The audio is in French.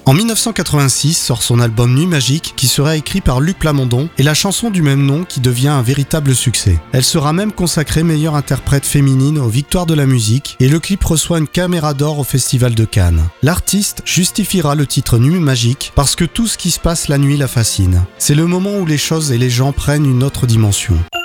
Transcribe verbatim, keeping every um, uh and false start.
En dix-neuf cent quatre-vingt-six sort son album Nuit Magique qui sera écrit par Luc Plamondon et la chanson du même nom qui devient un véritable succès. Elle sera même consacrée meilleure interprète féminine aux Victoires de la musique et le clip reçoit une caméra d'or au Festival de Cannes. L'artiste justifiera le titre Nuit Magique parce que tout ce qui se passe la nuit la fascine. C'est le moment où les choses et les gens prennent une autre dimension.